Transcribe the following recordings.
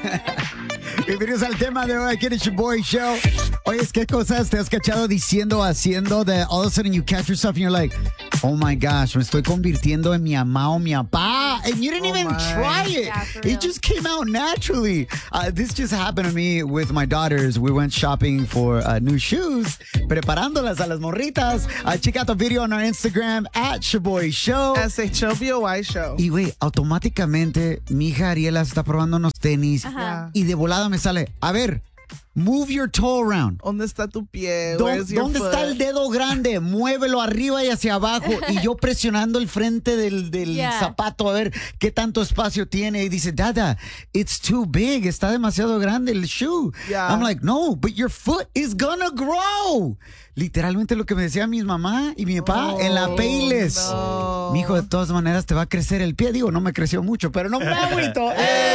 Bienvenidos al tema de hoy aquí en el Shaboy Show. Oye, ¿qué cosas te has cachado diciendo, haciendo that all of a sudden you catch yourself and you're like, oh my gosh, me estoy convirtiendo en mi mamá o mi papá. And you didn't even try it. Yeah, It just came out naturally. This just happened to me with my daughters. We went shopping for new shoes, preparándolas a las morritas. Check out the video on our Instagram at Shaboy Show. SHOBOY Show. Y güey, automáticamente mi hija Ariela está probando unos tenis y de volada me sale, a ver, move your toe around. ¿Dónde está tu pie? Where's your ¿Dónde foot? está el dedo grande? Muévelo arriba y hacia abajo. Y yo presionando el frente del zapato a ver qué tanto espacio tiene. Y dice, Dada, it's too big. Está demasiado grande el shoe. Yeah. I'm like, no, but your foot is gonna grow. Literalmente lo que me decía mi mamá y mi papá en la Payless. No. Mi hijo, de todas maneras, te va a crecer el pie. Digo, no me creció mucho, pero no me agüito.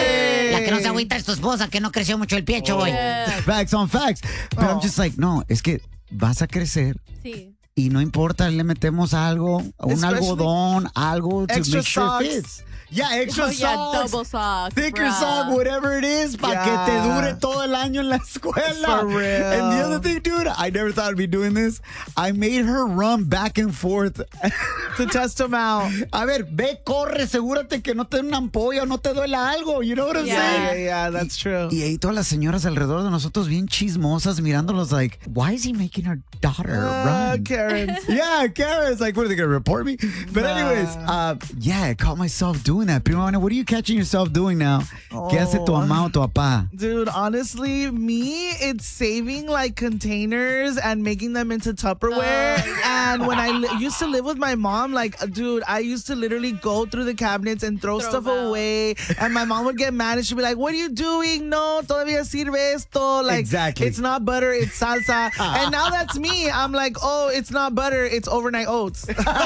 La que no se agüita es tu esposa, que no creció mucho el pie, Chaboy. Facts on facts. But I'm just like, no, es que vas a crecer. Sí. Y no importa, le metemos algo, un Especially algodón, algo to extra make sure socks. it fits. Yeah, extra Oh, yeah, socks. double socks. Thicker bruh. sock, whatever it is, para que te dure todo el año en la escuela. For real. And the other thing, dude, I never thought I'd be doing this. I made her run back and forth. To test them out. A ver, ve, corre, asegúrate que no te dé una ampolla o no te duela algo. You know what I'm saying? Yeah, that's true. Y ahí todas las señoras alrededor de nosotros bien chismosas mirándolos like, why is he making our daughter run? Karen. Yeah, Karen's like, what are they going to report me? But anyways, yeah, I caught myself doing that. Prima Ana, what are you catching yourself doing now? ¿Qué hace tu mamá o tu papá? Dude, honestly, me, it's saving like containers and making them into Tupperware. And when I used to live with my mom, like, dude, I used to literally go through the cabinets and throw stuff them out. away. And my mom would get mad and she'd be like, what are you doing? No, todavía sirve esto. Like, Exactly. it's not butter, it's salsa. And now that's me. I'm like, oh, it's not butter, it's overnight oats.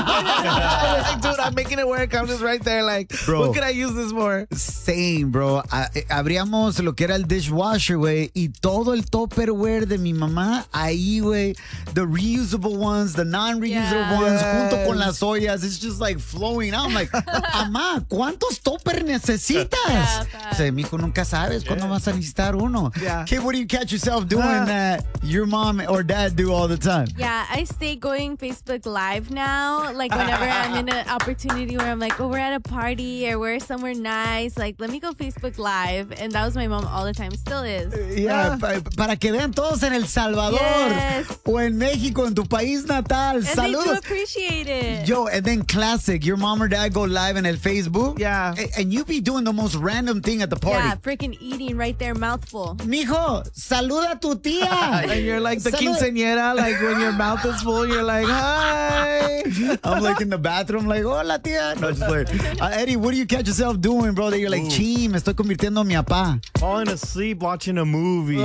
Like, dude, I'm making it work. I'm just right there like, Bro. what could I use this for? Same, bro. Abríamos lo que era el dishwasher, güey, y todo el Tupperware de mi mamá, ahí, güey, the reusable ones, the non-reusable ones, junto con las ollas, it's just like flowing out. I'm like, mamá, ¿cuántos topper necesitas? Yeah, O sea, mijo, nunca sabes cuándo vas a necesitar uno. Yeah. Kid, what do you catch yourself doing that your mom or dad do all the time? Yeah, I stay going Facebook Live now. Like whenever I'm in an opportunity where I'm like, oh, we're at a party or we're somewhere nice, like let me go Facebook Live. And that was my mom all the time. Still is. Yeah, para que vean todos en El Salvador Yes. o en México, en tu país natal. And they do Saludos. appreciate it. Yo, and then classic, your mom or dad go live in el Facebook. Yeah. And you be doing the most random thing at the party. Yeah, freaking eating right there, mouthful. Mijo, saluda a tu tía. And you're like the Salud. quinceañera, like when your mouth is full, you're like, hi. I'm like in the bathroom, like, hola tía. No, just like, Eddie, what do you catch yourself doing, bro? That you're like, chi, me estoy convirtiendo en mi papá. Falling asleep watching a movie.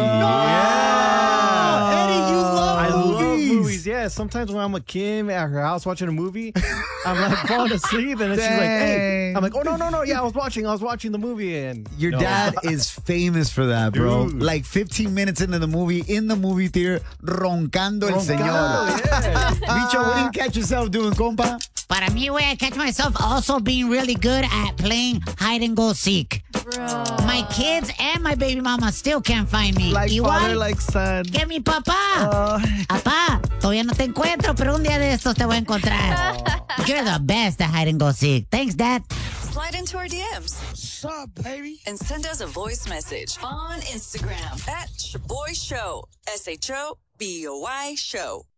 Eddie, you love I love movies. movies. Yeah, sometimes when I'm with Kim at her house watching a movie, I'm like falling asleep, and then she's like, "Hey," I'm like, "Oh no, yeah, I was watching the movie." And Your dad is famous for that, bro. Dude. Like 15 minutes into the movie, in the movie theater, roncando el señor. yeah. Bicho, what do you catch yourself doing, compa? Para mí, güey, I catch myself also being really good at playing hide and go seek. Bro. My kids and my baby mama still can't find me. Like father, Igual like son. que mi papá. Papá, todavía no te encuentro, pero un día de estos te voy a encontrar. You're the best at hide and go seek. Thanks, Dad. Slide into our DMs. What's up, baby? And send us a voice message on Instagram at Shaboy Show. SHOBOY Show.